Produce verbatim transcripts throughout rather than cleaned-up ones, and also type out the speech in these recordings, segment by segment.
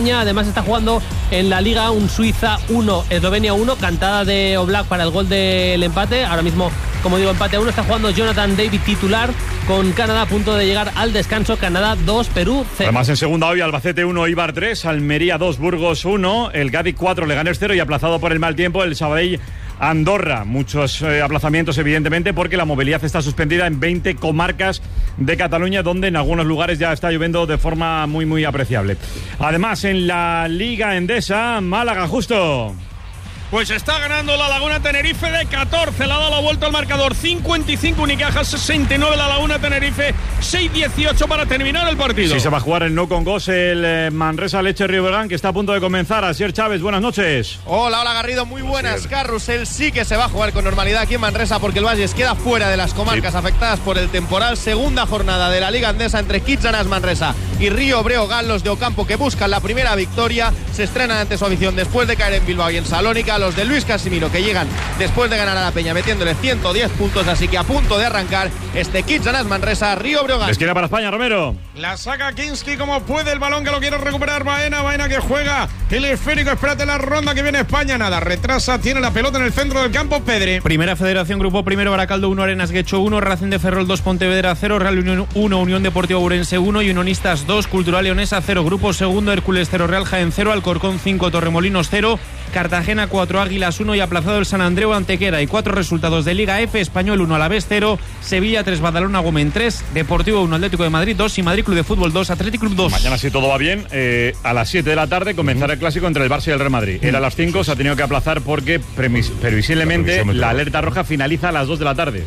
Además está jugando en la Liga un Suiza uno, Eslovenia uno, cantada de Oblak para el gol del empate. Ahora mismo, como digo, empate a uno. Está jugando Jonathan David titular con Canadá a punto de llegar al descanso. Canadá dos, Perú cero. Además en segunda hoy Albacete uno, Eibar tres, Almería dos, Burgos uno, el Cádiz cuatro, Leganés cero y aplazado por el mal tiempo el Sabadell Andorra. Muchos eh, aplazamientos evidentemente porque la movilidad está suspendida en veinte comarcas de Cataluña, donde en algunos lugares ya está lloviendo de forma muy muy apreciable. Además en la Liga Endesa, Málaga justo. Pues está ganando la Laguna Tenerife de catorce, le ha dado la vuelta al marcador, cincuenta y cinco Unicaja, sesenta y nueve la Laguna Tenerife, seis dieciocho para terminar el partido. Sí, se va a jugar el no con Gos, el eh, Manresa Leche Riobregán, que está a punto de comenzar. Asier Chávez, buenas noches. Hola, hola Garrido, muy buenas. Carrusel sí que se va a jugar con normalidad aquí en Manresa porque el Valles queda fuera de las comarcas sí. afectadas por el temporal. Segunda jornada de la Liga Endesa entre Kitsanas Manresa y Río Breogán, los de Ocampo que buscan la primera victoria. Se estrenan ante su afición después de caer en Bilbao y en Salónica. Los de Luis Casimiro que llegan después de ganar a la Peña metiéndole ciento diez puntos, así que a punto de arrancar este Kitsanas Manresa Río Breogán. Esquina para España, Romero. La saca Kinski como puede, el balón que lo quiere recuperar Baena, Baena que juega el esférico, espérate la ronda que viene España, nada, retrasa, tiene la pelota en el centro del campo, Pedri. Primera Federación, Grupo Primero, Baracaldo uno, Arenas Guecho uno, Racing de Ferrol dos, Pontevedra cero, Real Unión uno, Unión Deportiva Ourense uno y Unionistas dos, Cultural Leonesa cero. Grupo Segundo, Hércules cero, Real Jaén cero, Alcorcón cinco, Torremolinos cero, Cartagena cuatro, Águilas uno y aplazado el San Andreu Antequera. Y cuatro resultados de Liga F: Español uno, Alavés cero, Sevilla tres, Badalona Gómez tres, Deportivo uno, Atlético de Madrid dos y Madrid Club de Fútbol dos, Atlético Club dos. Mañana, si todo va bien, eh, a las siete de la tarde comenzará el clásico entre el Barça y el Real Madrid. Era a las cinco, se ha tenido que aplazar porque premis- previsiblemente la alerta roja finaliza a las dos de la tarde.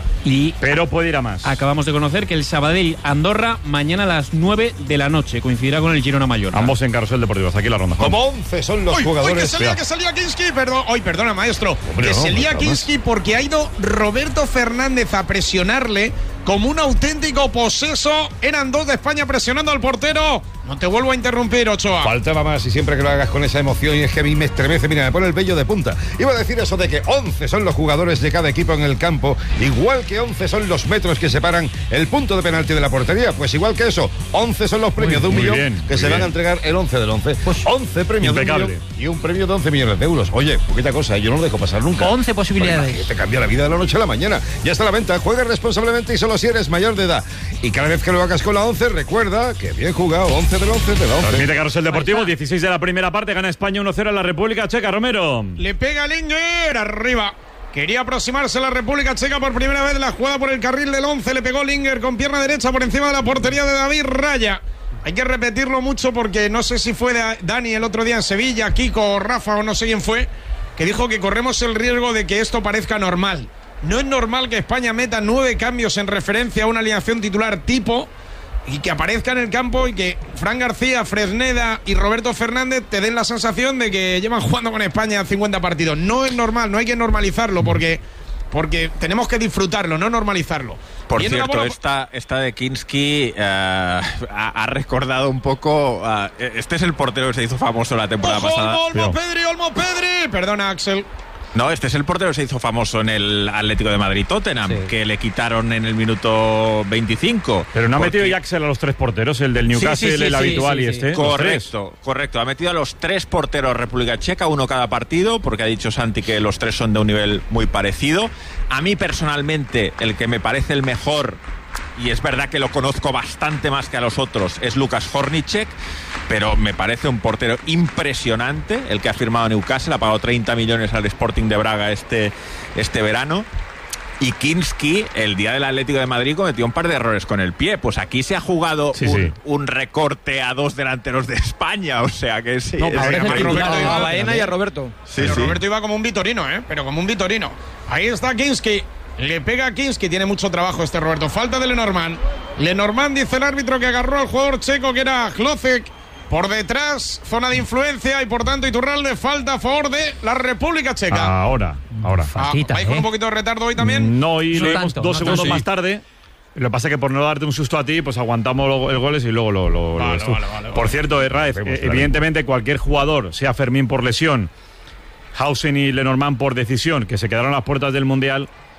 Y pero puede ir a más. Acabamos de conocer que el Sabadell Andorra mañana a las nueve de la noche coincidirá con el Girona Mallorca. Ambos en Carrusel Deportivo. Hasta aquí la ronda. Como once son los uy, jugadores. Uy, que salía, que salía Kinski, perdón. Hoy, perdona, maestro. Hombre, que no, salía no, Kinski porque ha ido Roberto Fernández a presionarle como un auténtico poseso. Eran dos de España presionando al portero. No te vuelvo a interrumpir, Ochoa. Faltaba más y siempre que lo hagas con esa emoción, y es que a mí me estremece, mira, me pone el vello de punta. Iba a decir eso de que once son los jugadores de cada equipo en el campo, igual que once son los metros que separan el punto de penalti de la portería. Pues igual que eso, once son los premios muy, de un millón bien, que se bien. van a entregar el once del once. Pues once premios impecable. de un millón y un premio de once millones de euros. Oye, poquita cosa, yo no lo dejo pasar nunca. once posibilidades. Pues te cambia la vida de la noche a la mañana. Ya está a la venta, juega responsablemente y solo si eres mayor de edad. Y cada vez que lo hagas con la once, recuerda que bien jugado, once del once de la once. Transmite Carrusel Deportivo, dieciséis de la primera parte, gana España uno cero a la República Checa, Romero. Le pega Linger, arriba. Quería aproximarse a la República Checa por primera vez, la jugada por el carril del once, le pegó Linger con pierna derecha por encima de la portería de David Raya. Hay que repetirlo mucho porque no sé si fue Dani el otro día en Sevilla, Kiko o Rafa o no sé quién fue, que dijo que corremos el riesgo de que esto parezca normal. No es normal que España meta nueve cambios en referencia a una alineación titular tipo y que aparezca en el campo y que Fran García, Fresneda y Roberto Fernández te den la sensación de que llevan jugando con España cincuenta partidos. No es normal, no hay que normalizarlo porque, porque tenemos que disfrutarlo, no normalizarlo. Por Viendo cierto, bola... esta, esta de Kinski uh, ha, ha recordado un poco... Uh, este es el portero que se hizo famoso la temporada ¡Ojo, pasada. Olmo, Olmo Pedri, Olmo Pedri! Perdona, Axel. No, este es el portero que se hizo famoso en el Atlético de Madrid-Tottenham, sí. que le quitaron en el minuto veinticinco. Pero no ha porque... metido Jackson a los tres porteros, el del Newcastle, sí, sí, sí, el sí, habitual sí, sí, y este. Correcto, correcto. Ha metido a los tres porteros República Checa, uno cada partido, porque ha dicho Santi que los tres son de un nivel muy parecido. A mí personalmente, el que me parece el mejor, y es verdad que lo conozco bastante más que a los otros, es Lukas Hornicek, pero me parece un portero impresionante, el que ha firmado Newcastle, ha pagado treinta millones al Sporting de Braga este, este verano. Y Kinski, el día del Atlético de Madrid, cometió un par de errores con el pie. Pues aquí se ha jugado sí, un, sí. un recorte a dos delanteros de España, o sea que sí. No, es a Roberto iba a Baena y a Roberto. Sí, sí. Roberto iba como un Vitorino, ¿eh? Pero como un Vitorino. Ahí está Kinski. Le pega a Kinski, tiene mucho trabajo este Roberto. Falta de Lenormand. Lenormand dice el árbitro que agarró al jugador checo que era Hlocek. Por detrás, zona de influencia y por tanto Iturralde, falta a favor de la República Checa. Ahora, ahora. Ah, ¿Vais con un poquito de retardo hoy también? No, y no leemos tanto, dos no segundos tanto, más sí. tarde. Lo que pasa es que por no darte un susto a ti, pues aguantamos el goles y luego lo, lo, vale, lo vale, vale, Por vale. cierto, eh, Raef, eh, evidentemente cualquier jugador, sea Fermín por lesión, Hausen y Lenormand por decisión, que se quedaron a las puertas del Mundial,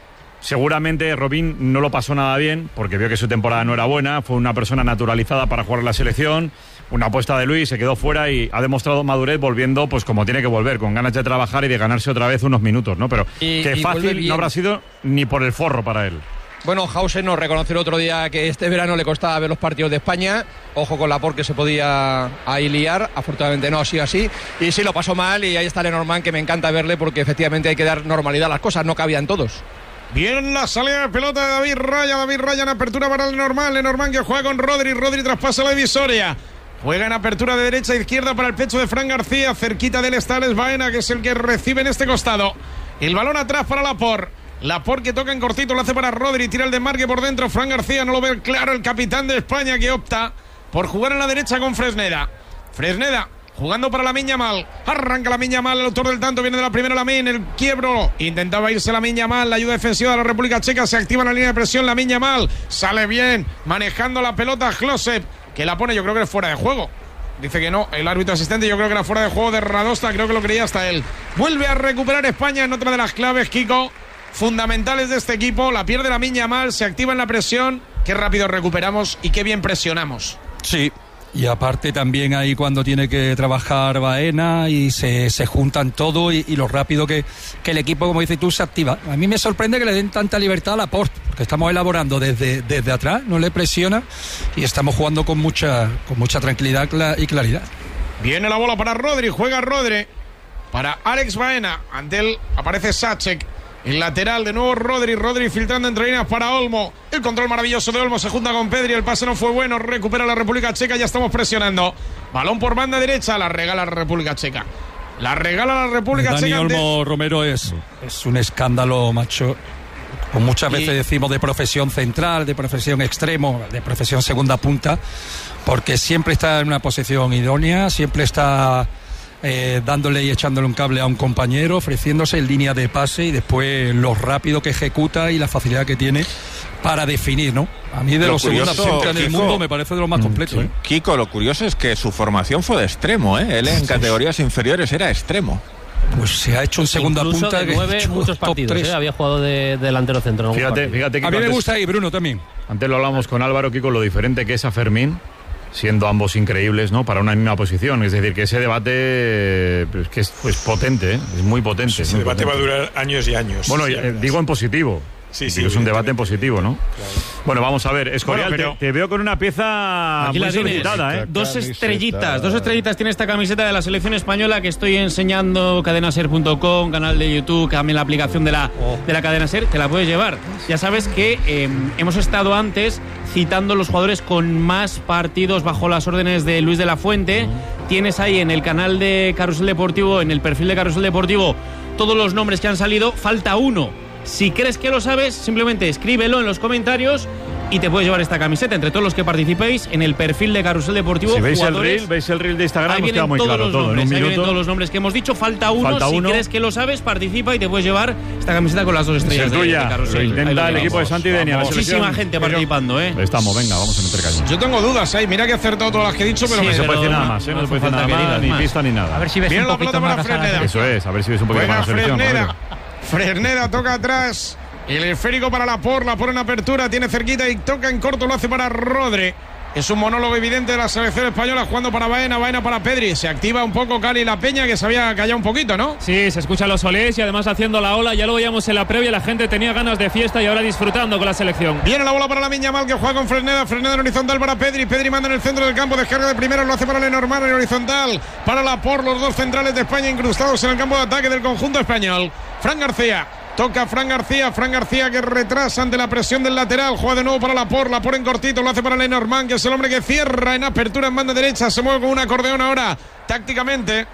Seguramente Robin no lo pasó nada bien porque vio que su temporada no era buena, fue una persona naturalizada para jugar en la selección, una apuesta de Luis, se quedó fuera y ha demostrado madurez volviendo pues como tiene que volver, con ganas de trabajar y de ganarse otra vez unos minutos, ¿no? Pero y, que y fácil no habrá sido ni por el forro para él. Bueno, Hausen nos reconoció el otro día que este verano le costaba ver los partidos de España. Ojo con Laporte que se podía ahí liar. Afortunadamente no ha sido así. Y sí, lo pasó mal y ahí está Lenormand, que me encanta verle porque efectivamente hay que dar normalidad a las cosas. No cabían todos. Bien la salida de pelota de David Raya. David Raya en apertura para Lenormand. Lenormand que juega con Rodri. Rodri traspasa la divisoria. Juega en apertura de derecha a izquierda para el pecho de Fran García. Cerquita del está Alex Baena, que es el que recibe en este costado. El balón atrás para Laporte. Laporte que toca en cortito, lo hace para Rodri. Tira el desmarque por dentro. Fran García no lo ve claro. El capitán de España que opta por jugar en la derecha con Fresneda. Fresneda jugando para Lamine Yamal. Arranca Lamine Yamal, el autor del tanto. Viene de la primera Lamine, el quiebro. Intentaba irse Lamine Yamal. La ayuda defensiva de la República Checa. Se activa en la línea de presión Lamine Yamal. Sale bien, manejando la pelota Klosep, que la pone, yo creo que es fuera de juego. Dice que no, el árbitro asistente. Yo creo que era fuera de juego de Radosta. Creo que lo creía hasta él. Vuelve a recuperar España en otra de las claves, Kiko, fundamentales de este equipo. La pierde Lamine Yamal, se activa en la presión. Qué rápido recuperamos y qué bien presionamos. Sí. Y aparte también ahí cuando tiene que trabajar Baena y se, se juntan todo y, y lo rápido que, que el equipo, como dices tú, se activa. A mí me sorprende que le den tanta libertad a Laporte, porque estamos elaborando desde, desde atrás, no le presiona y estamos jugando con mucha, con mucha tranquilidad y claridad. Viene la bola para Rodri, juega Rodri para Alex Baena. Ante él aparece Sacek. El lateral, de nuevo Rodri, Rodri filtrando entre líneas para Olmo. El control maravilloso de Olmo, se junta con Pedri. El pase no fue bueno, recupera la República Checa. Ya estamos presionando. Balón por banda derecha, la regala la República Checa. La regala la República Dani Checa. Olmo ante... Romero es, es un escándalo, macho. Como muchas Y... veces decimos de profesión central, de profesión extremo, de profesión segunda punta, porque siempre está en una posición idónea, siempre está... Eh, dándole y echándole un cable a un compañero, ofreciéndose en línea de pase y después lo rápido que ejecuta y la facilidad que tiene para definir, ¿no? A mí de Lo los segunda curioso, punta del Kiko, mundo me parece de los más completos. Sí. ¿eh? Kiko, lo curioso es que su formación fue de extremo, ¿eh? Él en Sí. categorías inferiores era extremo. Pues se ha hecho en segunda Incluso punta de que nueve, ha hecho muchos top partidos, tres. ¿eh? Había jugado de, de delantero centro. En Fíjate, partido. fíjate que A mí me antes, gusta ahí, Bruno, también. antes lo hablamos con Álvaro, Kiko, lo diferente que es a Fermín, siendo ambos increíbles, ¿no? Para una misma posición. Es decir, que ese debate pues, que es pues, potente, ¿eh? Es muy potente. Ese muy debate potente. va a durar años y años. Bueno, sí, eh, además. digo en positivo. Sí, sí, Digo, es un debate en evidentemente. positivo, ¿no? Claro. Bueno, vamos a ver. Escorial, Bueno, pero- te, te veo con una pieza Aquí muy la tienes. solicitada, ¿eh? Dos Camiseta. estrellitas, dos estrellitas tiene esta camiseta de la selección española que estoy enseñando, cadenaser punto com, canal de YouTube, también la aplicación de la, de la cadena Ser, te la puedes llevar. Ya sabes que eh, hemos estado antes citando los jugadores con más partidos bajo las órdenes de Luis de la Fuente. Tienes ahí en el canal de Carrusel Deportivo, en el perfil de Carrusel Deportivo, todos los nombres que han salido, falta uno. Si crees que lo sabes, simplemente escríbelo en los comentarios y te puedes llevar esta camiseta. Entre todos los que participéis en el perfil de Carrusel Deportivo, Si veis el jugadores, reel, veis el reel de Instagram, ahí nos vienen queda muy todos claro los todo. En nombres, un ahí vienen todos minuto. los nombres que hemos dicho. Falta uno. Falta si uno. crees que lo sabes, participa y te puedes llevar esta camiseta con las dos Es estrellas de, de tuya. Carrusel. Lo Ahí intenta el tenemos. equipo de Santi Denia. La Muchísima selección. gente participando, ¿eh? Estamos, venga, vamos a meter caña. Yo tengo dudas ahí. Mira que he acertado todas las que he dicho, pero Sí, me No se puede pero decir nada no- más, ¿eh? no No se puede hace decir nada falta que más, digas ni más. pista ni nada. A ver si ves Viene un la poquito pelota más para casa la Fresneda. Eso es, a ver si ves un poquito Juega más la selección. Fresneda. joder. Fresneda toca atrás. El esférico para Laporte, la pone en apertura, tiene cerquita y toca en corto, lo hace para Rodri. Es un monólogo evidente de la selección española jugando para Baena, Baena para Pedri. Se activa un poco Cali La Peña, que se había callado un poquito, ¿no? Sí, se escuchan los olés y además haciendo la ola. Ya lo veíamos en la previa, la gente tenía ganas de fiesta y ahora disfrutando con la selección. Viene la bola para Lamine Yamal, que juega con Fresneda. Fresneda en horizontal para Pedri. Pedri manda en el centro del campo. Descarga de primera, lo hace para Lenormand en horizontal. Para Laporte, los dos centrales de España incrustados en el campo de ataque del conjunto español. Fran García. Toca Fran García, Fran García que retrasa ante la presión del lateral. Juega de nuevo para Laporte, Laporte en cortito, lo hace para Lenormand, que es el hombre que cierra en apertura en banda derecha. Se mueve con un acordeón ahora, tácticamente.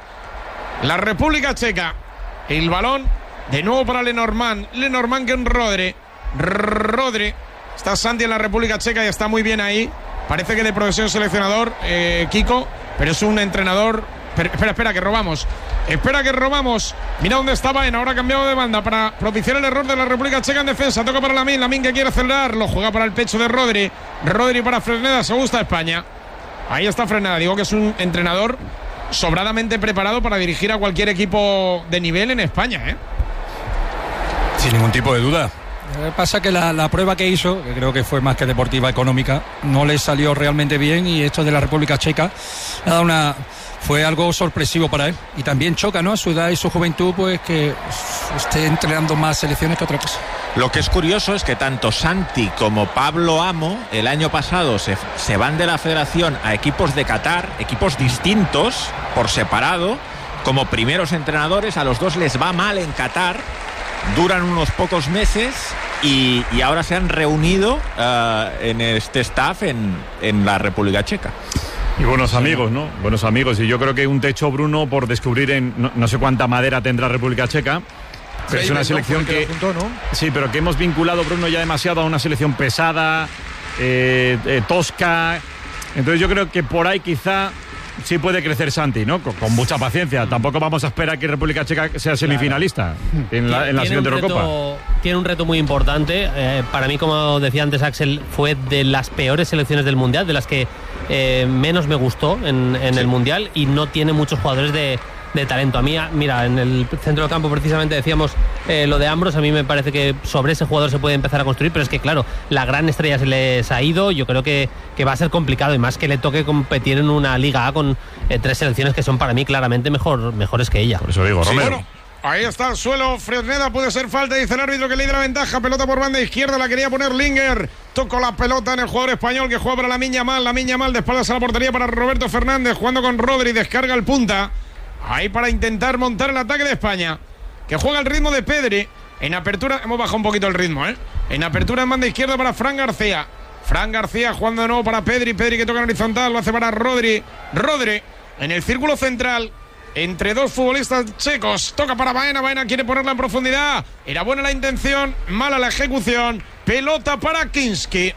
La República Checa. El balón de nuevo para Lenormand. Lenormand que en Rodri. Rodri. Está Santi en la República Checa y está muy bien ahí. Parece que de profesión seleccionador, eh, Kiko, pero es un entrenador. Pero, espera, espera, que robamos. Espera que robamos. Mira dónde está Baena. Ahora ha cambiado de banda para propiciar el error de la República Checa en defensa. Toca para Lamine. Lamine que quiere acelerar. Lo juega para el pecho de Rodri. Rodri para Fresneda. Se gusta España. Ahí está Fresneda. Digo que es un entrenador sobradamente preparado para dirigir a cualquier equipo de nivel en España, ¿eh? Sin ningún tipo de duda. Eh, Pasa que la, la prueba que hizo, que creo que fue más que deportiva, económica, no le salió realmente bien, y esto de la República Checa ha dado una, fue algo sorpresivo para él. Y también choca, ¿no?, a su edad y su juventud, pues que esté entrenando más selecciones que otra cosa. Lo que es curioso es que tanto Santi como Pablo Amo el año pasado se, se van de la federación a equipos de Qatar, equipos distintos, por separado, como primeros entrenadores. A los dos les va mal en Qatar, duran unos pocos meses y, y ahora se han reunido uh, en este staff en, en la República Checa. Y buenos amigos, ¿no? Buenos amigos. Y yo creo que un techo, Bruno, por descubrir en no, no sé cuánta madera tendrá República Checa. Pero es una selección que, que juntó, ¿no? Sí, pero que hemos vinculado, Bruno, ya demasiado a una selección pesada, eh, eh, tosca. Entonces yo creo que por ahí quizá sí puede crecer Santi, ¿no? Con, con mucha paciencia. Tampoco vamos a esperar que República Checa sea semifinalista claro. en la, en la siguiente Eurocopa. Tiene un reto muy importante. Eh, para mí, como decía antes Axel, fue de las peores selecciones del Mundial, de las que eh, menos me gustó en, en sí. el Mundial, y no tiene muchos jugadores de, de talento. A mí, mira, en el centro del campo precisamente decíamos eh, lo de Ambros. A mí me parece que sobre ese jugador se puede empezar a construir, pero es que claro, la gran estrella se les ha ido. Yo creo que, que va a ser complicado, y más que le toque competir en una Liga A con eh, tres selecciones que son para mí claramente mejor, mejores que ella. Por eso digo, Romero. Sí, bueno, ahí está el suelo, Fresneda, puede ser falta, dice el árbitro que le da la ventaja. Pelota por banda izquierda, la quería poner Linger. Tocó la pelota en el jugador español que juega para Lamine Yamal. Lamine Yamal de espaldas a la portería para Roberto Fernández, jugando con Rodri, descarga el punta. Ahí para intentar montar el ataque de España, que juega al ritmo de Pedri. En apertura, hemos bajado un poquito el ritmo, ¿eh? En apertura en banda izquierda para Fran García. Fran García jugando de nuevo para Pedri. Pedri que toca en horizontal, lo hace para Rodri. Rodri en el círculo central, entre dos futbolistas checos. Toca para Baena, Baena quiere ponerla en profundidad. Era buena la intención, mala la ejecución. Pelota para Kinski.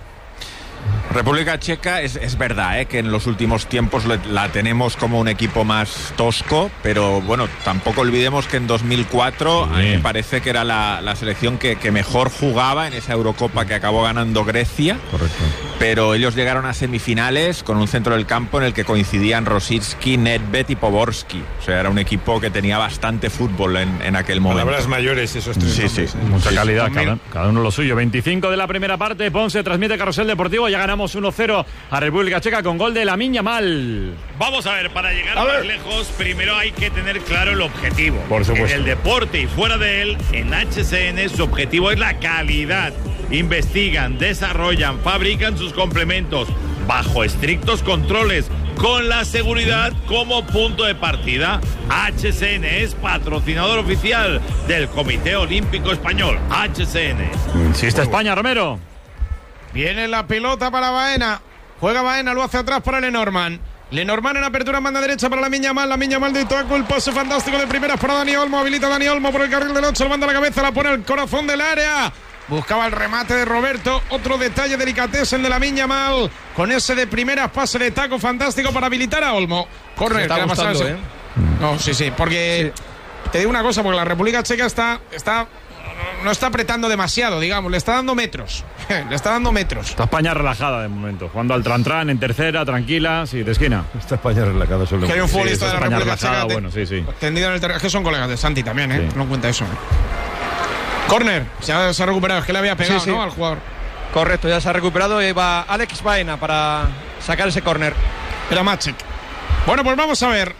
República Checa es, es verdad ¿eh? que en los últimos tiempos le, la tenemos como un equipo más tosco, pero bueno, tampoco olvidemos que en dos mil cuatro a mí me parece que era la, la selección que, que mejor jugaba en esa Eurocopa que acabó ganando Grecia. Correcto. Pero ellos llegaron a semifinales con un centro del campo en el que coincidían Rosicki, Nedved y Poborski. O sea, era un equipo que tenía bastante fútbol en, en aquel momento. Palabras mayores esos tres. Sí, sí, mucha sí, calidad, sí. Cada, cada uno lo suyo. veinticinco de la primera parte, Ponce transmite Carrusel Deportivo, ya ganamos uno cero a República Checa con gol de Lamine Yamal. Vamos a ver, para llegar a más ver. lejos, primero hay que tener claro el objetivo. Por supuesto. En el deporte y fuera de él, en H C N su objetivo es la calidad. Investigan, desarrollan, fabrican sus complementos bajo estrictos controles, con la seguridad como punto de partida. H C N es patrocinador oficial del Comité Olímpico Español. H C N. Insiste España, Romero. Viene la pelota para Baena. Juega Baena, lo hace atrás para Lenormand. Lenormand en apertura en banda derecha para Lamine Yamal. Lamine Yamal de Toaco, el pase fantástico de primeras para Dani Olmo. Habilita Dani Olmo por el carril del ocho, le manda la cabeza, la pone al corazón del área. Buscaba el remate de Roberto. Otro detalle delicatessen de Lamine Yamal. Con ese de primeras, pase de taco fantástico para habilitar a Olmo. Corner, está gustando, ¿eh? No, sí, sí, porque sí. Te digo una cosa, porque la República Checa está, está no está apretando demasiado, digamos, le está dando metros. Le está dando metros. Está España relajada de momento, jugando al tran-tran en tercera, tranquila, sí, de esquina. Está España relajada solo. Que hay un futbolista sí, de la República Checa. Bueno, sí, sí. Tendido en el terreno. Es que son colegas de Santi también, ¿eh? Sí. No cuenta eso. Corner, se ha, se ha recuperado, es que le había pegado, sí, sí. ¿no? Al jugador. Correcto, ya se ha recuperado y va Alex Baena para sacar ese córner. Era Maciek. Bueno, pues vamos a ver.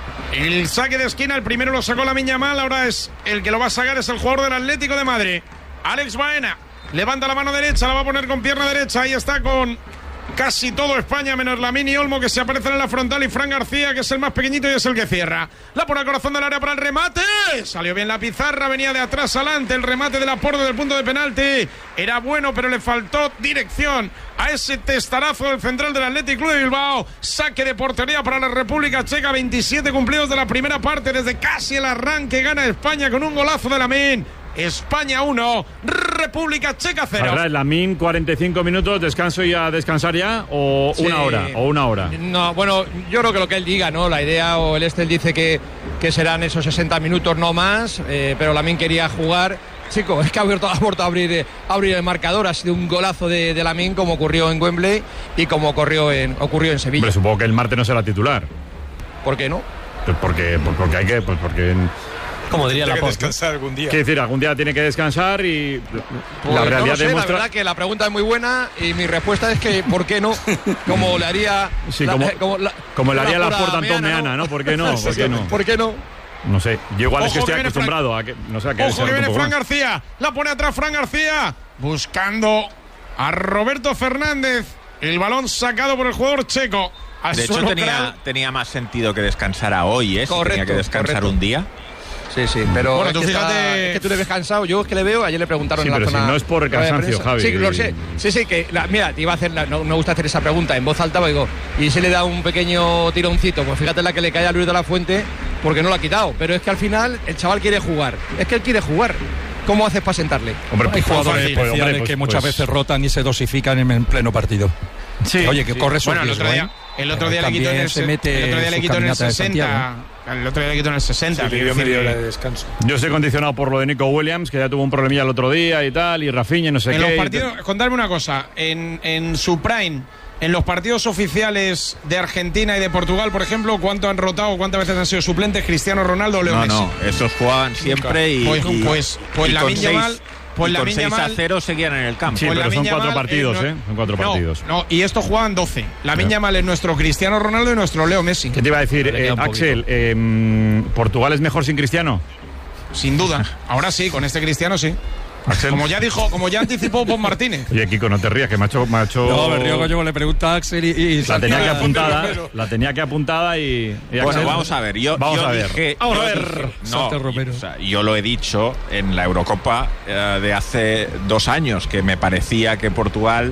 El saque de esquina, el primero lo sacó Lamine Yamal, ahora es el que lo va a sacar, es el jugador del Atlético de Madrid. Alex Baena levanta la mano derecha, la va a poner con pierna derecha, ahí está con casi todo España, menos Lamine y Olmo, que se aparecen en la frontal, y Fran García, que es el más pequeñito y es el que cierra. La pone al corazón del área para el remate. Salió bien la pizarra, venía de atrás adelante. El remate de Laporte del punto de penalti era bueno, pero le faltó dirección a ese testarazo del central del Athletic Club de Bilbao. Saque de portería para la República Checa. veintisiete cumplidos de la primera parte. Desde casi el arranque gana España con un golazo de Lamine. España uno, República Checa cero. Lamine, cuarenta y cinco minutos, descanso y a descansar ya, o sí. una hora, o una hora. No, bueno, yo creo que lo que él diga, ¿no? La idea, o el Estel dice que, que serán esos sesenta minutos, no más, eh, pero Lamine quería jugar. Chico, es que ha vuelto, ha vuelto a abrir, abrir el marcador. Ha sido un golazo de, de Lamine, como ocurrió en Wembley y como ocurrió en, ocurrió en Sevilla. Hombre, supongo que el martes no será titular. ¿Por qué no? Pues porque, pues porque hay que, pues porque Como diría Tiene que Laporte. descansar algún día. Quiere decir, algún día tiene que descansar y Pues la no realidad lo sé, demuestra. La verdad que la pregunta es muy buena y mi respuesta es que ¿por qué no? Como le haría Sí, la- como, como la- como le haría la pura Porta Antón Meana, Meana, ¿no? ¿Por qué no? ¿Por qué no? ¿Por qué no? No sé. Yo igual es que Ojo que estoy viene acostumbrado a que. No sé, a que Ojo se que note viene un poco Fran más. García. La pone atrás Fran García. Buscando a Roberto Fernández. El balón sacado por el jugador checo. A De hecho, su tenía, local. tenía más sentido que descansara hoy, ¿eh? Si Correcto, tenía que descansar correcto. un día. Sí, sí, pero Bueno, es, tú que fíjate- está- es que tú le ves cansado. Yo es que le veo, ayer le preguntaron Sí, en la pero zona. si no es por rueda de cansancio, prensa. Javi. Sí, lo sé. Sí, sí, que la- mira, te iba a hacer, la- no me gusta hacer esa pregunta en voz alta, porque digo, y si le da un pequeño tironcito, pues fíjate la que le cae a Luis de la Fuente, porque no lo ha quitado. Pero es que al final el chaval quiere jugar. Es que él quiere jugar. ¿Cómo haces para sentarle? Hombre, Hay pues, jugadores fácil, pues, especiales hombre, pues, que muchas pues, veces rotan y se dosifican en, en pleno partido. Sí, Oye, que sí. corre su Bueno, el riesgo, otro día, ¿eh? el otro día le También quitó en el, se se- mete el otro día le sus quitó en el caminatas de sesenta. El otro día le quitó en el sesenta. Sí, quiero dio decir media que- hora de descanso. Yo estoy condicionado por lo de Nico Williams, que ya tuvo un problemilla el otro día y tal, y Rafinha, y no sé En qué. los y partidos, tal. contarme una cosa, en, en su prime, en los partidos oficiales de Argentina y de Portugal, por ejemplo, ¿cuánto han rotado, cuántas veces han sido suplentes Cristiano Ronaldo o Leo No, Messi? no, esos jugaban siempre y. Pues- y- pues- pues y Lamine con seis- Yamal- pues y con Lamine seis a Yamal- cero seguían en el campo. Sí, Pues pero son Lamine cuatro Yamal, partidos, eh, no- ¿eh? Son cuatro no, partidos. No, y estos juegan doce. Lamine Yamal es nuestro Cristiano Ronaldo y nuestro Leo Messi. ¿Qué te iba a decir, Le queda eh, un Axel? eh, ¿Portugal es mejor sin Cristiano? Sin duda. Ahora sí, con este Cristiano sí. Axel. Como ya dijo, como ya anticipó Bob Martínez. Oye, Kiko, no te rías, que me ha hecho. Me ha hecho... No, me río yo le pregunta a Axel y, y La tenía que salta- apuntada, la tenía que apuntada y. y Bueno, Axel- vamos a ver. Yo, Vamos yo a ver. dije- Vamos a yo ver. dije- no, Salta Romero. o sea, yo lo he dicho en la Eurocopa eh, de hace dos años, que me parecía que Portugal.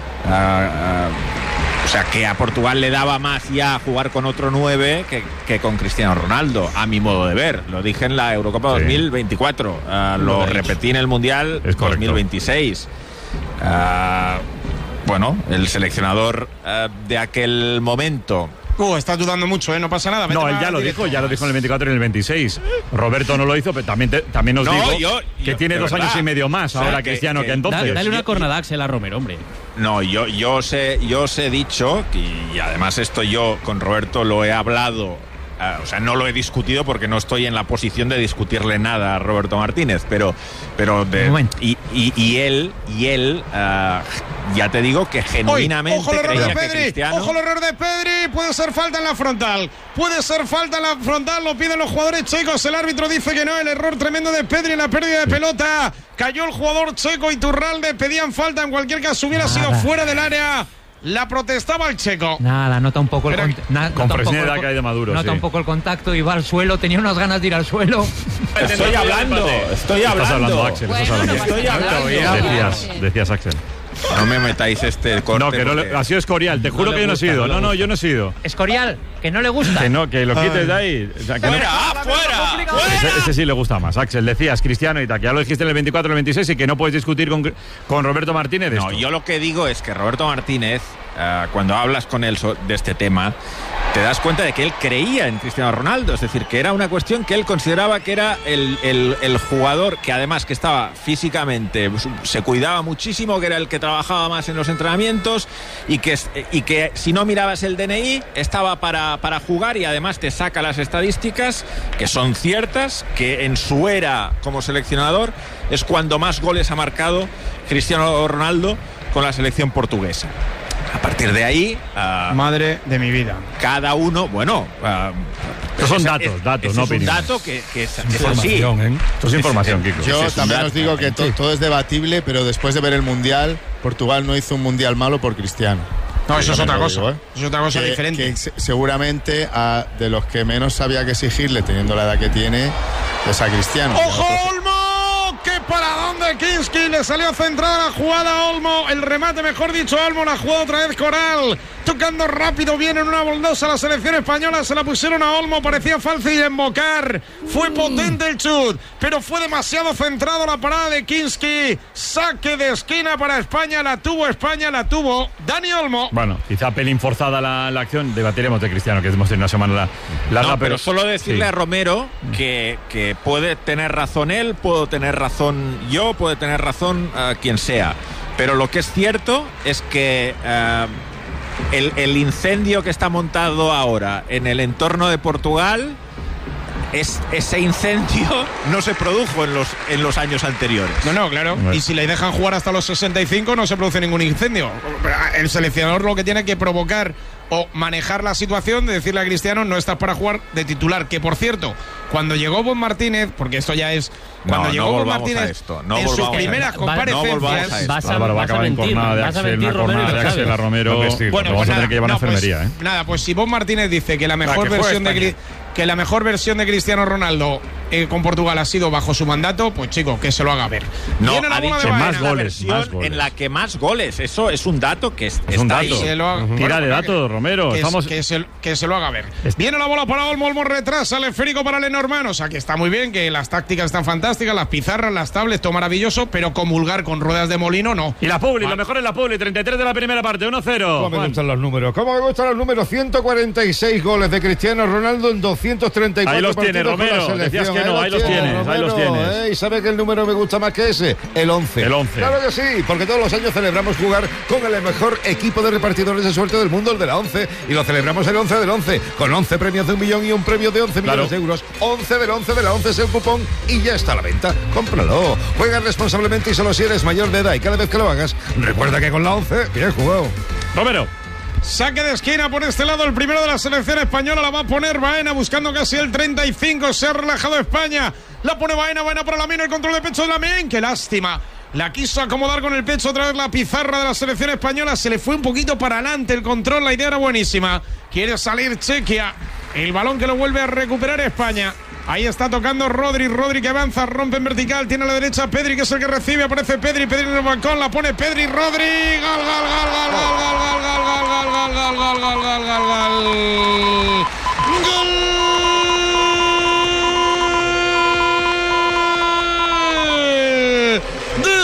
ah, ah, o sea, que a Portugal le daba más ya jugar con otro nueve que, que con Cristiano Ronaldo, a mi modo de ver. Lo dije en la Eurocopa Sí. dos mil veinticuatro. ah, lo repetí en el Mundial Es correcto. dos mil veintiséis. Ah, bueno, el seleccionador ah, de aquel momento. Uh, estás dudando mucho, ¿eh? No pasa nada. Vete No, él para ya lo directo. dijo, ya lo dijo en el veinticuatro y en el veintiséis. Roberto no lo hizo, pero también, te- también os No, digo yo- que yo- tiene de dos verdad. años y medio más O sea, ahora que- Cristiano que, que- entonces. Dale, dale una yo- cornada a Axel a Romero, hombre. No, yo, yo, os he, yo os he dicho, y además esto yo con Roberto lo he hablado, ah, o sea, no lo he discutido porque no estoy en la posición de discutirle nada a Roberto Martínez, pero, pero de, Un momento. y, y, y él, y él, ah, ya te digo que Hoy, genuinamente ojo el error creía de que Pedri, Cristiano... ojo el error de Pedri, puede ser falta en la frontal, puede ser falta en la frontal, lo piden los jugadores checos, el árbitro dice que no, el error tremendo de Pedri en la pérdida de pelota, cayó el jugador checo y Turralde, pedían falta, en cualquier caso hubiera sido fuera del área, la protestaba el checo. Nada, nota un poco el Pero- cont- na- Con nota un poco Fresneda el co- cae de Maduro, Nota sí. un poco el contacto, iba al suelo, tenía unas ganas de ir al suelo. Estoy hablando, estoy Estás hablando, hablando. Axel, Bueno, estás no hablando. pasa nada. Decías, decías, Axel. No me metáis este corte. No, que no le- porque- ha sido Escorial, te juro le que yo no he gusta, sido. no le No, no, gusta. yo no he sido. Escorial, que no le gusta. Que no, que lo quites de ahí. O sea, que no- ¡Fuera, fuera! Ese, ese sí le gusta más, Axel. Decías, Cristiano y tal, que ya lo dijiste en el veinticuatro y el veintiséis y que no puedes discutir con, con Roberto Martínez. de No, esto. yo lo que digo es que Roberto Martínez, eh, cuando hablas con él so- de este tema, te das cuenta de que él creía en Cristiano Ronaldo, es decir, que era una cuestión que él consideraba que era el, el- el jugador que además que estaba físicamente, se cuidaba muchísimo, que era el que trabajaba más en los entrenamientos y que, es- y que si no mirabas el D N I estaba para, para jugar y además te saca las estadísticas que son ciertas, que en su era como seleccionador es cuando más goles ha marcado Cristiano Ronaldo con la selección portuguesa. A partir de ahí, ah, Madre de mi vida. cada uno, bueno, ah, Estos son ese- datos, es- datos, ese no es un opiniones. dato que, que es, que es así. Información, ¿eh? Esto es información, Kiko. Yo Ese es un también dato. os digo que to- todo es debatible, pero después de ver el Mundial, Portugal no hizo un Mundial malo por Cristiano. No, eso es Yo otra lo cosa. digo, ¿eh? Es otra cosa Que- diferente. que se- seguramente a, de los que menos había que exigirle, teniendo la edad que tiene, es a Cristiano. ¡Ojo, Olmo! ¡Qué paradón de Kinski! Le salió centrada la jugada a Olmo. El remate, mejor dicho, Olmo. La jugada otra vez Coral. Tocando rápido, viene en una boldosa la selección española. Se la pusieron a Olmo. Parecía fácil embocar. Fue potente el chut, pero fue demasiado centrado la parada de Kinski. Saque de esquina para España. La tuvo España, la tuvo Dani Olmo. Bueno, quizá pelín forzada la, la acción. Debatiremos de Cristiano, que hemos tenido una semana la- larga. No, pero solo decirle sí. a Romero que, que puede tener razón él, puedo tener razón yo, puede tener razón eh, quien sea. Pero lo que es cierto es que eh, el, el incendio que está montado ahora en el entorno de Portugal es, ese incendio no se produjo en los, en los años anteriores. No, no, claro. Bueno. Y si le dejan jugar hasta los sesenta y cinco no se produce ningún incendio. El seleccionador lo que tiene que provocar o manejar la situación de decirle a Cristiano no estás para jugar de titular. Que por cierto, cuando llegó Bob Martínez, porque esto ya es cuando no, llegó no Bob Martínez no en sus primeras comparecencias, no vas a, Álvaro, va a acabar en cornada de Axel, una cornada de Axel a Romero. No vestir, bueno, pues vamos nada, a tener que llevar no, una enfermería, pues, ¿eh? Nada, pues si Bob Martínez dice que la mejor que versión de que la mejor versión de Cristiano Ronaldo eh, con Portugal ha sido bajo su mandato, pues chico, que se lo haga ver. No, ha dicho más goles, más goles. En la que más goles, eso es un dato que es, es está un dato. ahí. Se lo haga, uh-huh. Tira bueno, de datos, Romero. Que, Estamos... que, se, que se lo haga ver. Viene la bola para Olmo, Olmo retrasa el esférico para Lenormand. O sea que está muy bien, que las tácticas están fantásticas, las pizarras, las tablets, todo maravilloso, pero comulgar con ruedas de molino no. Y la Publi, vale. Lo mejor es la Publi, treinta y tres de la primera parte, uno cero. ¿Cómo me gustan los números? ¿Cómo me gustan los números? ciento cuarenta y seis goles de Cristiano Ronaldo en doscientos treinta y cuatro ahí los partidos tiene, Romero. Decías que no, ahí, ahí los tienes, tienes Romero, ahí los tienes. ¿eh? ¿Y sabe que el número me gusta más que ese? El once. El once. Claro que sí, porque todos los años celebramos jugar con el mejor equipo de repartidores de suerte del mundo, el de la once, y lo celebramos el once del once, con once premios de un millón y un premio de once claro. millones de euros. once del once de la once es el cupón y ya está a la venta. Cómpralo. Juega responsablemente y solo si eres mayor de edad, y cada vez que lo hagas, recuerda que con la once, bien jugado. Romero. Saque de esquina por este lado, el primero de la selección española, la va a poner Baena buscando casi el treinta y cinco, se ha relajado España, la pone Baena, Baena para Lamine, el control de pecho de Lamine, qué lástima, la quiso acomodar con el pecho otra vez la pizarra de la selección española, se le fue un poquito para adelante el control, la idea era buenísima, quiere salir Chequia, el balón que lo vuelve a recuperar España. Ahí está tocando Rodri, Rodri que avanza, rompe en vertical, tiene a la derecha Pedri que es el que recibe, aparece Pedri, Pedri en el balcón, la pone Pedri, Rodri, gol, gol, gol, gol, gol, gol, gol, gol, gol, gol, gol, gol, gol, gol, gol, gol de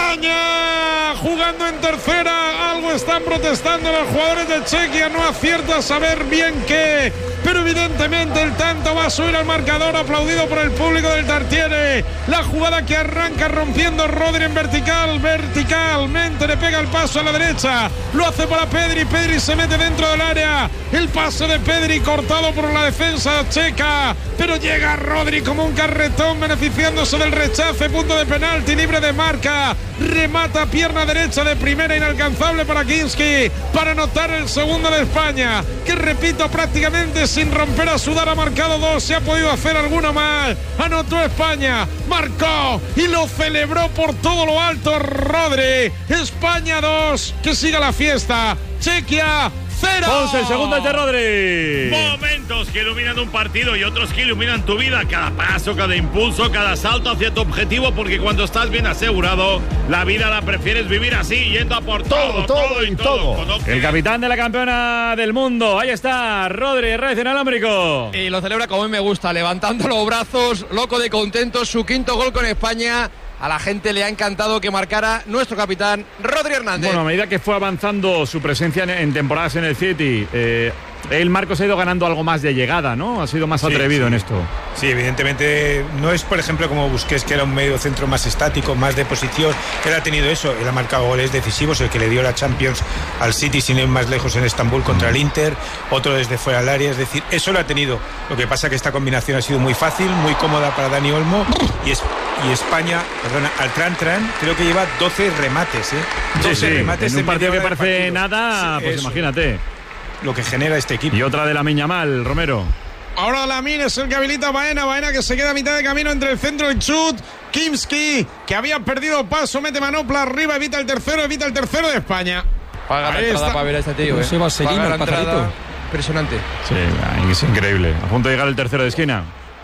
España, jugando en tercera, algo están protestando los jugadores de Chequia, no acierta a saber bien qué, pero evidentemente el tanto va a subir al marcador, aplaudido por el público del Tartiere. La jugada que arranca rompiendo Rodri en vertical, verticalmente le pega el paso a la derecha, lo hace para Pedri, Pedri se mete dentro del área, el pase de Pedri cortado por la defensa checa, pero llega Rodri como un carretón beneficiándose del rechace, punto de penalti, libre de marca, remata pierna derecha de primera, inalcanzable para Kinski, para anotar el segundo de España, que repito prácticamente sin romper a sudar ha marcado dos, se ha podido hacer alguno más, anotó España, marcó y lo celebró por todo lo alto Rodri. España dos, que siga la fiesta. Chequia cero. Ponce, el segundo de Rodri. Momentos que iluminan un partido y otros que iluminan tu vida. Cada paso, cada impulso, cada salto hacia tu objetivo, porque cuando estás bien asegurado, la vida la prefieres vivir así, yendo a por todo, todo, todo y todo. todo. El capitán de la campeona del mundo, ahí está, Rodri, Reyes en alámbrico. Y lo celebra como a mí me gusta, levantando los brazos, loco de contento, su quinto gol con España. A la gente le ha encantado que marcara nuestro capitán Rodri Hernández. Bueno, a medida que fue avanzando su presencia en, en temporadas en el City, eh, el Marcos ha ido ganando algo más de llegada, ¿no? Ha sido más sí, atrevido sí. en esto. Sí, evidentemente no es, por ejemplo, como Busquets, que era un medio centro más estático, más de posición, que él ha tenido eso, él ha marcado goles decisivos, el que le dio la Champions al City sin ir más lejos en Estambul contra el Inter, otro desde fuera del área, es decir, eso lo ha tenido. Lo que pasa que esta combinación ha sido muy fácil, muy cómoda para Dani Olmo, y, es, y España, perdona, al Tran Tran, creo que lleva doce remates, ¿eh? doce sí, sí. remates en un partido que parece partido. nada, sí, pues eso. Imagínate. Lo que genera este equipo. Y otra de Lamine Yamal, Romero. Ahora Lamine es el que habilita a Baena, Baena que se queda a mitad de camino entre el centro y el chut. Kimski, que había perdido paso, mete manopla arriba, evita el tercero, evita el tercero de España. Paga la entrada para ver a este tío, ¿eh? Se va seguindo el pajarito. Impresionante. Sí, es increíble. A punto de llegar el tercero de esquina.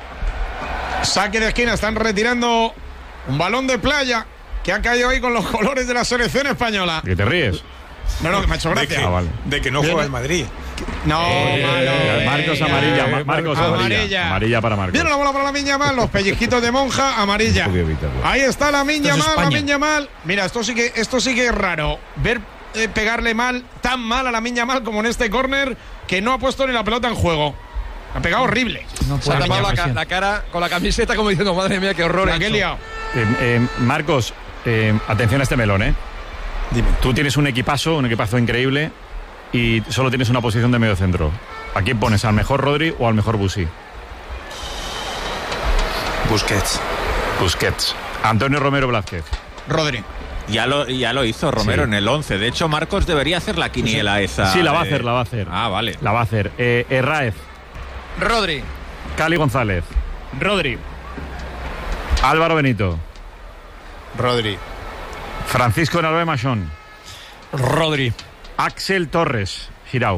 Saque de esquina, están retirando un balón de playa que ha caído ahí con los colores de la selección española. ¿Que te ríes? No, no, que me ha hecho gracia. De que, ah, vale. de que no juega el Madrid. No, eh, malo. Eh, Marcos venga, amarilla, Ma- Marcos amarilla. amarilla. Amarilla para Marcos. Viene la bola para Lamine Yamal, los pellizquitos de monja, amarilla. Ahí está Lamine Yamal, Lamine Yamal. Mira, esto sí que esto sí que es raro. Ver eh, pegarle mal, tan mal a Lamine Yamal como en este córner, que no ha puesto ni la pelota en juego. Ha pegado horrible. No se ha tapado la, ca- la cara con la camiseta como diciendo, madre mía, qué horror. La que he liado. Eh, eh, Marcos, eh, atención a este melón, ¿eh? Dime. Tú tienes un equipazo, un equipazo increíble y solo tienes una posición de medio centro. ¿A quién pones? ¿Al mejor Rodri o al mejor Busi? Busquets. Busquets. Antonio Romero Blázquez. Rodri. Ya lo, ya lo hizo Romero Sí. en el once. De hecho, Marcos debería hacer la quiniela esa. Sí, la va a de- hacer, la va a hacer. Ah, vale. La va a hacer. Eh, Herráez. Rodri. Cali González. Rodri. Álvaro Benito. Rodri. Francisco Nalvé Machón. Rodri. Axel Torres. Girau.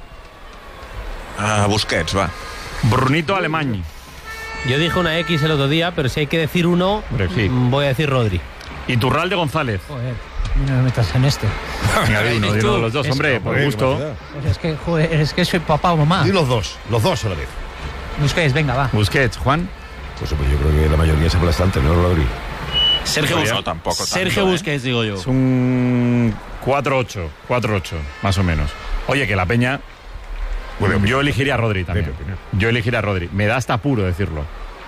Ah, Busquets, va. Brunito Alemany. Yo dije una X el otro día, pero si hay que decir uno, Hombre, sí. mm, voy a decir Rodri. Iturralde González. Joder, no me metas en esto. Venga, di uno, di uno de los dos, Esto, hombre, por Joder, gusto. qué Pues es que, joder, es que soy papá o mamá. Y los dos, los dos a la vez. Busquets, venga, va. Busquets, Juan. Pues, pues yo creo que la mayoría es aplastante, ¿no, Rodri? Sergio, Oye, Bus- no, tampoco tanto, Sergio ¿eh? Busquets, digo yo. Es un cuatro ocho, cuatro ocho, más o menos. Oye, que la Peña... Yo elegiría a Rodri también. Yo elegiría a Rodri. Me da hasta apuro decirlo.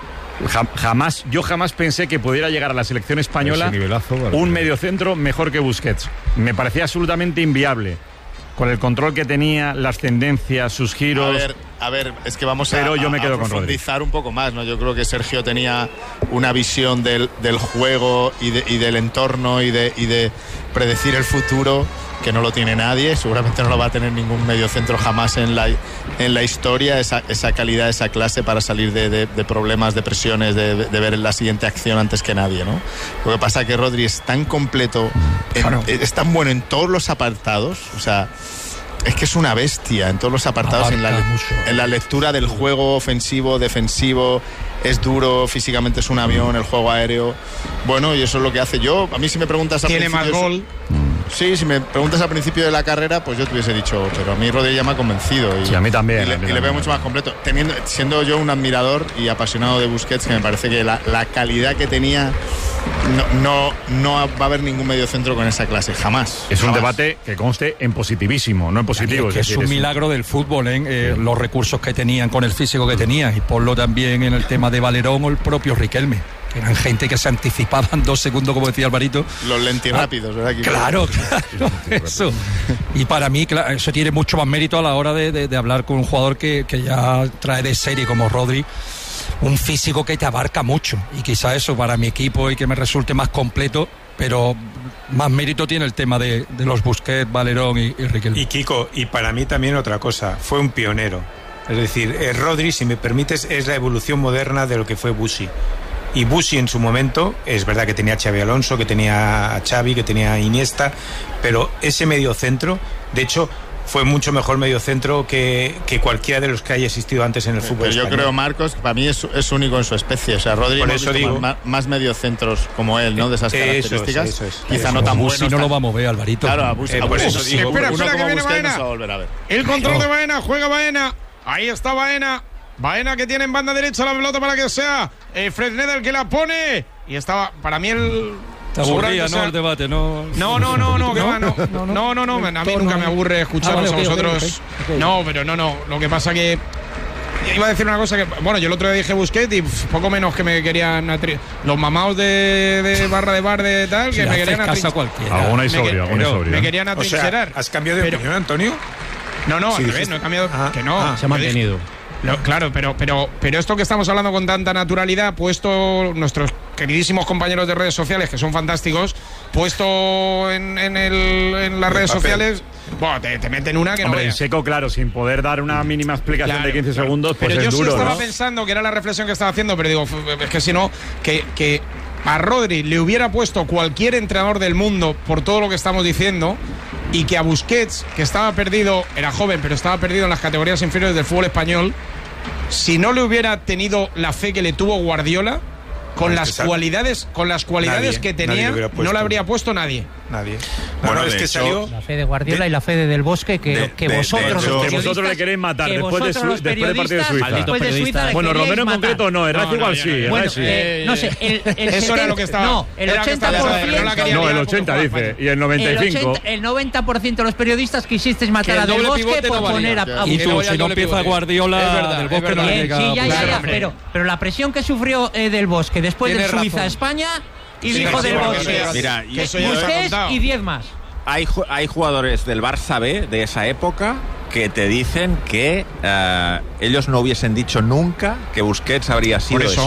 Ja- Jamás, yo jamás pensé que pudiera llegar a la selección española Ese nivelazo, vale. un mediocentro mejor que Busquets. Me parecía absolutamente inviable. Con el control que tenía, las tendencias, sus A giros. ver, a ver, es que vamos a, Pero yo me a- quedo a con Rodri. profundizar un poco más, ¿no? Yo creo que Sergio tenía una visión del, del juego y, de- y del entorno y de, y de predecir el futuro que no lo tiene nadie, seguramente no lo va a tener ningún mediocentro jamás en la, en la historia, esa, esa calidad, esa clase para salir de, de- de problemas, de presiones, de, de ver la siguiente acción antes que nadie, ¿no? Lo que pasa es que Rodri es tan completo, en- es tan bueno en todos los apartados, o sea... Es que es una bestia en todos los apartados, en la, Abarca mucho. en la lectura del juego ofensivo, defensivo, es duro, físicamente es un avión, el juego aéreo. Bueno, y eso es lo que hace yo. A mí si me preguntas al Tiene más principio... gol. Sí, si me preguntas al principio de la carrera, pues yo te hubiese dicho, pero a mí Rodri ya me ha convencido. Y, Sí, a mí también, Y le, a mí y le también. veo mucho más completo. Teniendo, siendo yo un admirador y apasionado de Busquets, que me parece que la, la calidad que tenía, no, no, no va a haber ningún mediocentro con esa clase, jamás. Es un jamás. debate que conste en positivísimo, no en positivo. Es que es decir, un milagro del fútbol, ¿eh? Eh, los recursos que tenían con el físico que tenían, y ponlo también en el tema de Valerón o el propio Riquelme, que eran gente que se anticipaban dos segundos, como decía Alvarito. Los lentirrápidos, ¿verdad? Kiko? Claro, claro, eso. Y para mí, claro, eso tiene mucho más mérito a la hora de, de- de hablar con un jugador que, que ya trae de serie como Rodri, un físico que te abarca mucho, y quizá eso para mi equipo y que me resulte más completo, pero más mérito tiene el tema de, de los Busquets, Valerón y, y Riquelme. Y Kiko, y para mí también otra cosa, fue un pionero. Es decir, eh, Rodri, si me permites, es la evolución moderna de lo que fue Busi. Y Busi en su momento, es verdad que tenía a Xavi Alonso, que tenía a Xavi, que tenía a Iniesta, pero ese mediocentro, de hecho, fue mucho mejor mediocentro que, que cualquiera de los que haya existido antes en el fútbol Pero yo español. creo, Marcos, que para mí es, es único en su especie. O sea, Rodri Por hemos eso visto digo- más, más mediocentros como él, ¿no? De esas Eso es, características. eso es. Quizá Eso no es. tan Busi buenos. no lo tan- va a mover, Alvarito. Claro, a Busi, Eh, a por Busi eso sí. digo, Espera, Uno espera, que como viene Busquets no Baena. se va a volver a ver. El control de Baena, juega Baena. Ahí está Baena. Baena que tiene en banda derecha la pelota para que sea eh, Fresneda el que la pone. Y estaba, para mí, el. Te aburría, seguramente ¿no? sea- El debate, ¿no? No, no, no, no, que va, no, no, no, no, no, a mí nunca me aburre escucharos Ah, vale, a ok, ok, vosotros. ok, ok. No, pero no, no, lo que pasa que iba a decir una cosa que, bueno, yo el otro día dije Busquets y pf, poco menos que me querían atri- los mamaos de, de barra de bar de tal, que Si me haces querían caso a atrincherar. cualquiera. Alguna Me historia, que- alguna pero historia. me querían O sea, atrincherar. ¿has cambiado de Pero- opinión, Antonio? No, no, Sí, al revés, dijiste- no he cambiado. Ah, que no, ah. Se ha yo dije- mantenido. Lo- claro, pero, pero, pero esto que estamos hablando con tanta naturalidad, puesto nuestros queridísimos compañeros de redes sociales, que son fantásticos, puesto en, en, el, en las redes papel. sociales, bueno, te, te meten una que no Hombre, en veas. seco, claro, sin poder dar una mínima explicación Claro, de quince claro. segundos, pues pero es yo duro, sí estaba ¿no? pensando que era la reflexión que estaba haciendo, pero digo, f- es que si no, que, que a Rodri le hubiera puesto cualquier entrenador del mundo por todo lo que estamos diciendo, y que a Busquets, que estaba perdido, era joven, pero estaba perdido en las categorías inferiores del fútbol español, si no le hubiera tenido la fe que le tuvo Guardiola, con No, es las que sabe. cualidades, con las cualidades Nadie, que nadie tenía, le hubiera no puesto. le habría puesto nadie. Nadie. Bueno, no, es de que hecho- salió. La fe de Guardiola De- y la fe de Del Bosque que, de- que de- vosotros de los hecho- Que periodistas, vosotros le queréis matar que después de vosotros su- los después del partido de periodistas, Suiza. después de Suiza le Bueno, queríais Romero en matar. concreto no, Herrera No, no, igual ya sí, no, ya no. Herrera Bueno, sí. eh, no sé, el, el Eso era lo que estaba- No, el era lo que estaba- ochenta por ciento. no la quería No, el liar ochenta como dice, España. y el noventa y El, cinco. ochenta, el noventa por ciento de los periodistas quisisteis matar Que a el Del doble Bosque pivote por no valía. poner a, a Y Que tú, no vaya si el no doble empieza pivote. Guardiola, Es verdad, Del es Bosque no verdad. Bien, llega. sí, ya, ya, Claro, ya, hombre. pero, pero la presión que sufrió eh, Del Bosque después de Tienes Suiza a razón. España y Sí, dijo sí, Del porque Bosque, eso ya- Mira, que eso ya nos ha Busquets contado. y diez más. Hay, ju- hay jugadores del Barça B de esa época que te dicen que eh, ellos no hubiesen dicho nunca que Busquets habría sido Por eso. eso.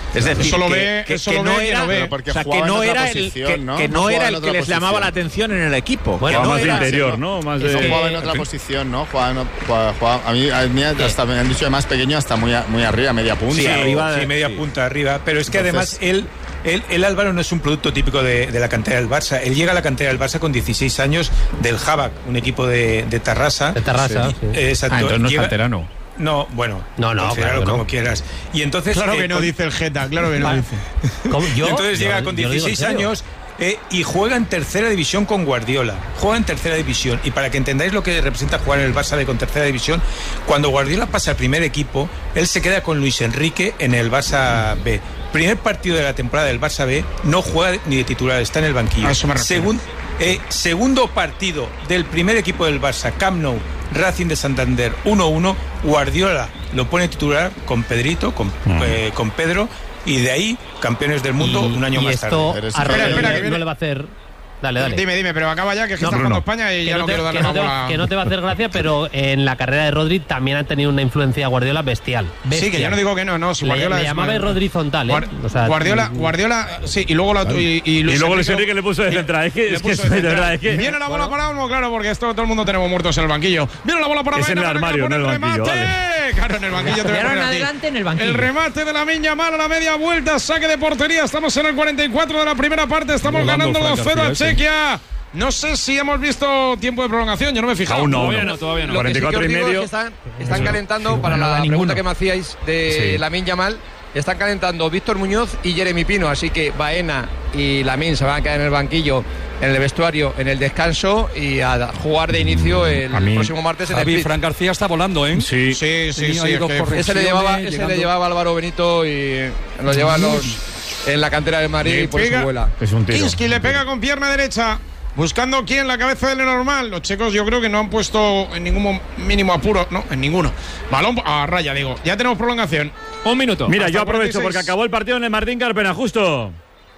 Es decir, eso lo que, ve, que, eso que lo no ve, que era, no ve. o sea, que no era el que, ¿no? que No no era jugaba en el que otra les llamaba posición. la atención en el equipo. Bueno, no más de era- interior, ¿no? Más de... No jugaba en otra posición, ¿no? Jugaba, en- jugaba- jugaba- a mí, a mí hasta me han dicho de más pequeño hasta muy, a- muy arriba, media punta. Sí, o- arriba, sí, media punta arriba. Pero es que Entonces- además él, él, él, Álvaro, no es un producto típico de, de la cantera del Barça. Él llega a la cantera del Barça con dieciséis años del Jabak, un equipo de, de Tarrasa. De Tarrasa, Sí. sí. Eh, Exacto. Ah, entonces no es Llega- canterano. No, bueno. No, no, considéralo claro que como no. quieras. Y entonces. Claro que eh, no, con- dice el Geta, claro que no, dice. ¿Cómo? Y ¿Yo? entonces Yo- llega con yo lo digo en dieciséis serio. años eh, y juega en tercera división con Guardiola. Juega en tercera división. Y para que entendáis lo que representa jugar en el Barça B con tercera división, cuando Guardiola pasa al primer equipo, él se queda con Luis Enrique en el Barça B. Primer partido de la temporada del Barça B, no juega ni de titular, está en el banquillo. A eso me refiero. Segun- eh, segundo partido del primer equipo del Barça, Camp Nou, Racing de Santander uno uno, Guardiola lo pone titular con Pedrito, con, eh, con Pedro, y de ahí campeones del mundo Y- un año y más esto tarde. a Espera, Rodri espera, que no viene- le va a hacer... Dale, dale. Dime, dime, pero acaba ya, que es que No, está Bruno. jugando España y Que ya no no te- quiero darle que no más te va- bola. que no te va a hacer gracia, pero en la carrera de Rodri también ha tenido una influencia Guardiola bestial. Sí, que bestial. yo no digo que no, no. Si Le- Guardiola le es llamaba mal- Rodri Zontal, ¿eh? Guar- O sea, Guardiola, mm, Guardiola, sí, y luego, la, y, y Y Luis luego Luis Enrique- Enrique le puso de central. Es que, Le es, que puso es de de central. verdad, es que... Viene la bola para Olmo, claro, porque esto todo el mundo tenemos muertos en el banquillo. Viene la bola para Es en el Baena, armario, pone no en el banquillo, remate. vale. Claro, en el banquillo te voy a Vieron poner a ti. adelante en el banquillo. El remate de la Miña Mal a la media vuelta, saque de portería. Estamos en el cuarenta y cuatro de la primera parte. Estamos Rolando ganando Frank dos cero a García, ese. Chequia. No sé si hemos visto tiempo de prolongación, yo no me he fijado. Aún no, Todavía aún no, todavía no. Lo que sí que os cuarenta y cuatro y digo es medio. que están, están calentando, para no da la ninguno. pregunta que me hacíais de Sí. Lamine Yamal, están calentando Víctor Muñoz y Jeremy Pino, así que Baena y Lamine se van a quedar en el banquillo, en el vestuario, en el descanso y a jugar de inicio el A mí- próximo martes en el Javi, Split. Fran García está volando, ¿eh? Sí. Sí, sí, Tenía sí. ahí es dos que- correcciones. Ese le llevaba, ese llegando- le llevaba Álvaro Benito y lo lleva los, en la cantera del Madrid Le y por pega- eso vuela. Es un tiro. Kinski le pega con pierna derecha. Buscando quién, la cabeza de Lenormand. Los checos yo creo que no han puesto en ningún mo- mínimo apuro. No, en ninguno. Balón a raya, digo. Ya tenemos prolongación. Un minuto. Mira, Hasta yo aprovecho cuarenta y seis. porque acabó el partido en el Martín Carpena, justo.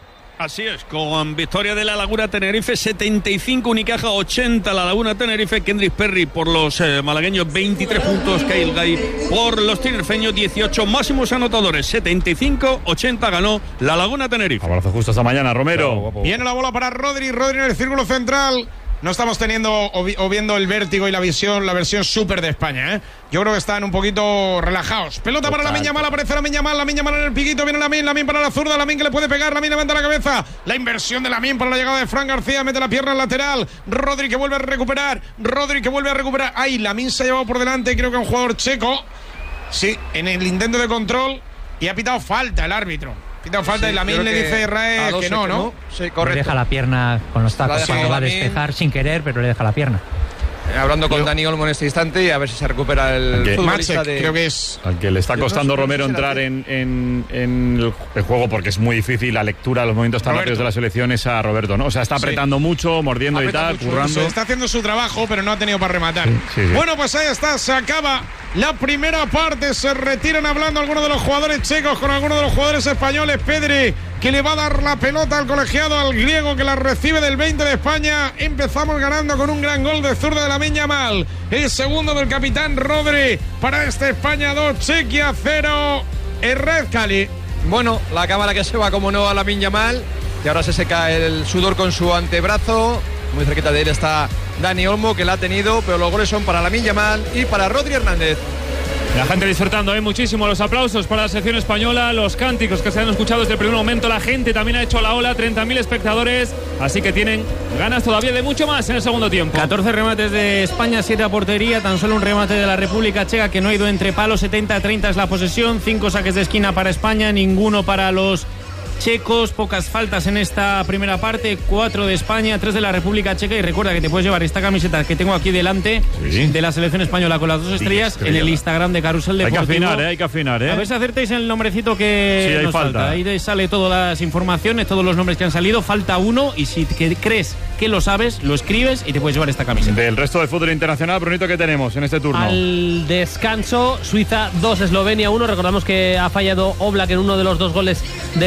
Así es, con victoria de la Laguna Tenerife setenta y cinco, Unicaja ochenta, la Laguna Tenerife, Kendrick Perry por los eh, malagueños veintitrés puntos, Kyle Gay por los tinerfeños dieciocho, máximos anotadores setenta y cinco, ochenta ganó la Laguna Tenerife. Abrazo justo hasta mañana, Romero. Viene la bola para Rodri. Rodri en el círculo central. No estamos teniendo o, vi- o viendo el vértigo y la visión, la versión súper de España, ¿eh? Yo creo que están un poquito relajados. Pelota para la Miña Mal, aparece la Miña Mal, la Miña Mal en el piquito, viene la Min, la Min para la zurda, la Min que le puede pegar, la Min levanta la cabeza. La inversión de la Min para la llegada de Fran García, mete la pierna en lateral. Rodri que vuelve a recuperar, Rodri que vuelve a recuperar. Ay, la Min se ha llevado por delante, creo que un jugador checo. Sí, en el intento de control y ha pitado falta el árbitro. Ha pitado falta Sí, y la Min creo le que dice a Israel Alonso que no, ¿no? Sí, Le correcto. deja la pierna con los La tacos deja cuando va a Lamine. despejar sin querer, pero le deja la pierna. Eh, Hablando con Dani Olmo en este instante y a ver si se recupera el Ok. futbolista Matzek, de... creo que es. Al que le está Yo no costando sé- no Romero sé si entrar la- en, en- en el, el juego porque es muy difícil la lectura, los movimientos tan Roberto. rápidos de la selección es a Roberto, ¿no? O sea, está Sí. apretando mucho, mordiendo Aprieta y tal, mucho, currando. se está haciendo su trabajo, pero no ha tenido para rematar. Sí, sí, sí. Bueno, pues ahí está, se acaba la primera parte. Se retiran hablando algunos de los jugadores checos con algunos de los jugadores españoles. Pedri, que le va a dar la pelota al colegiado, al griego, que la recibe del veinte de España. Empezamos ganando con un gran gol de zurda de la Miña Mal. El segundo del capitán Rodri para este España dos, Chequia cero. Red Cali. Bueno, la cámara que se va como no a la Miña Mal y ahora se seca el sudor con su antebrazo. Muy cerquita de él está Dani Olmo, que la ha tenido, pero los goles son para la Miña Mal y para Rodri Hernández. La gente disfrutando, ¿eh? Muchísimo. Los aplausos para la selección española, los cánticos que se han escuchado desde el primer momento. La gente también ha hecho la ola, treinta mil espectadores. Así que tienen ganas todavía de mucho más en el segundo tiempo. catorce remates de España, siete a portería, tan solo un remate de la República Checa que no ha ido entre palos, setenta a treinta es la posesión, cinco saques de esquina para España, ninguno para los checos, pocas faltas en esta primera parte, cuatro de España, tres de la República Checa y recuerda que te puedes llevar esta camiseta que tengo aquí delante Sí. de la selección española con las dos estrellas en el Instagram de Carrusel Hay que Deportivo. afinar, ¿eh? Hay que afinar, ¿eh? A ver si acertáis el nombrecito que Sí, hay nos falta. falta. Ahí te sale todas las informaciones, todos los nombres que han salido. Falta uno y si que crees que lo sabes, lo escribes y te puedes llevar esta camiseta. Del resto del fútbol internacional, Brunito, ¿qué tenemos en este turno? Al descanso, Suiza dos, Eslovenia uno. Recordamos que ha fallado Oblak en uno de los dos goles de la selección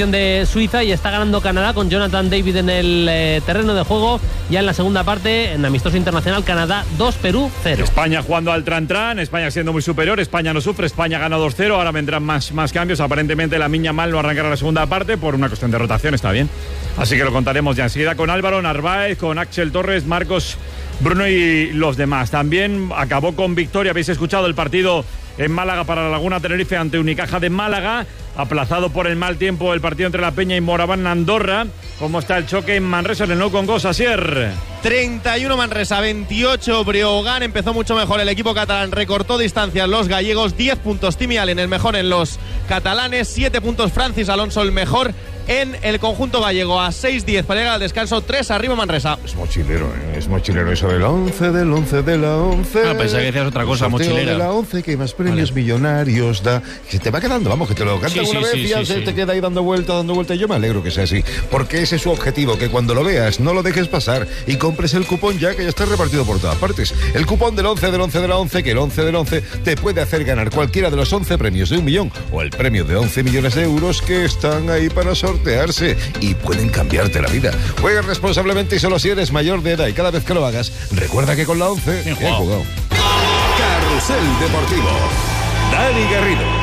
selección de Suiza y está ganando Canadá con Jonathan David en el eh, terreno de juego. Ya en la segunda parte, en amistoso internacional, Canadá dos, Perú cero. España jugando al tran-tran, España siendo muy superior, España no sufre, España gana dos cero, ahora vendrán más, más cambios. Aparentemente la Miña Mal no arrancará la segunda parte por una cuestión de rotación, está bien. Así que lo contaremos ya enseguida con Álvaro Narváez, con Axel Torres, Marcos, Bruno y los demás. También acabó con victoria, habéis escuchado el partido en Málaga para la Laguna Tenerife ante Unicaja de Málaga, aplazado por el mal tiempo el partido entre La Peña y Moraván Andorra. ¿Cómo está el choque en Manresa en el Nou Congost, Asier? treinta y uno Manresa, veintiocho Breogán. Empezó mucho mejor el equipo catalán, recortó distancias los gallegos, diez puntos Timi Allen el mejor en los catalanes, siete puntos Francis Alonso el mejor en el conjunto gallego, a seis diez para llegar al descanso, tres arriba Manresa. Es mochilero, ¿eh? Es mochilero eso del once, del once, de la once. Ah, pensaba que decías otra cosa, mochilera. De la once, que más premios vale. millonarios da. Se te va quedando, vamos, que te lo canta sí, una sí, vez sí, y ya sí, se sí. te queda ahí dando vuelta, dando vuelta. Yo me alegro que sea así, porque ese es su objetivo, que cuando lo veas no lo dejes pasar y compres el cupón ya, que ya está repartido por todas partes. El cupón del once, del once, de la once, que el once del once te puede hacer ganar cualquiera de los once premios de un millón o el premio de once millones de euros que están ahí para sortearse y pueden cambiarte la vida. Juega responsablemente y solo si eres mayor de edad, y cada vez que lo hagas, recuerda que con la once, bien jugado. Carrusel Deportivo. Dani Garrido.